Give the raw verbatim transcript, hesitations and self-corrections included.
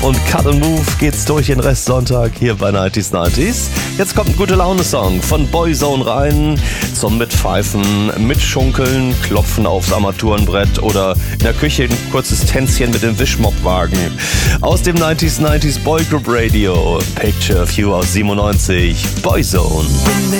und Cut and Move geht's durch den Rest Sonntag hier bei neunzig neunzig. Jetzt kommt ein Gute-Laune-Song von Boyzone rein zum Mitpfeifen, Mitschunkeln, Klopfen aufs Armaturenbrett oder in der Küche ein kurzes Tänzchen mit dem Wischmobwagen. Aus dem neunzig neunzig Boygroup Radio, Picture of You aus siebenundneunzig, Boyzone.